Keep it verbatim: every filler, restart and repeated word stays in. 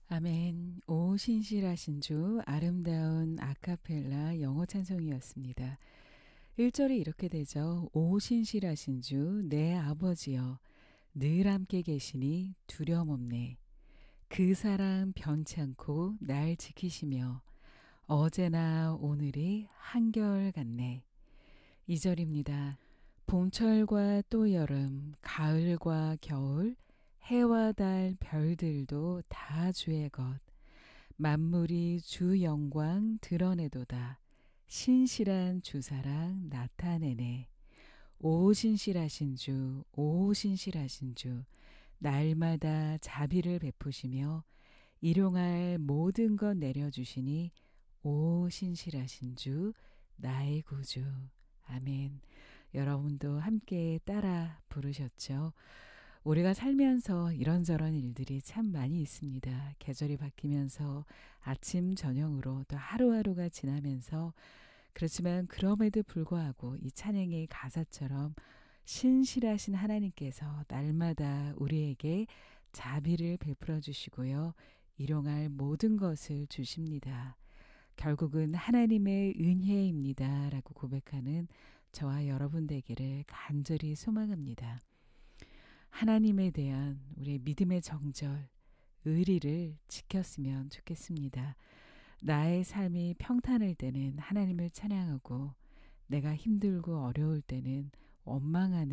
아멘. 오 신실하신 주 아름다운 아카펠라 영어 찬송이었습니다. 일 절이 이렇게 되죠. 오 신실하신 주 내 아버지여 늘 함께 계시니 두려움 없네. 그 사랑 변찮고 날 지키시며 어제나 오늘이 한결같네. 이 절입니다. 봄철과 또 여름, 가을과 겨울, 해와 달, 별들도 다 주의 것. 만물이 주 영광 드러내도다. 신실한 주 사랑 나타내네. 오 신실하신 주, 오 신실하신 주, 날마다 자비를 베푸시며 일용할 모든 것 내려주시니 오 신실하신 주, 나의 구주. 아멘. 여러분도 함께 따라 부르셨죠? 우리가 살면서 이런저런 일들이 참 많이 있습니다. 계절이 바뀌면서 아침, 저녁으로 또 하루하루가 지나면서 그렇지만 그럼에도 불구하고 이 찬양의 가사처럼 신실하신 하나님께서 날마다 우리에게 자비를 베풀어 주시고요. 일용할 모든 것을 주십니다. 결국은 하나님의 은혜입니다. 라고 고백하는 저와 여러분 되기를 간절히 소망합니다. 하나님에 대한 우리의 믿음의 정절, 의리를 지켰으면 좋겠습니다. 나의 삶이 평탄할 때는 하나님을 찬양하고 내가 힘들고 어려울 때는 원망하는